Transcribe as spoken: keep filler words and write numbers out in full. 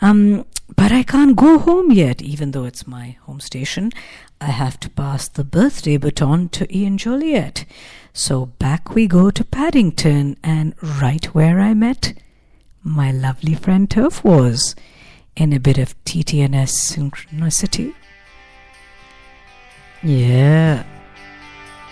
Um, but I can't go home yet, even though it's my home station. I have to pass the birthday baton to Ian Joliet. So back we go to Paddington, and right where I met my lovely friend Turf Wars, in a bit of T T N S synchronicity. Yeah.